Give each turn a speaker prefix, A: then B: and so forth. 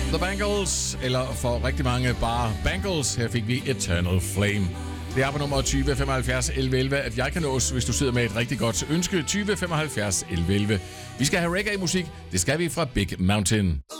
A: The Bangles, eller for rigtig mange bare Bangles. Her fik vi Eternal Flame. Det er på nummer 20 75 11 11, at jeg kan nås, hvis du sidder med et rigtig godt ønske. 20 75 11 11. Vi skal have reggae-musik. Det skal vi fra Big Mountain.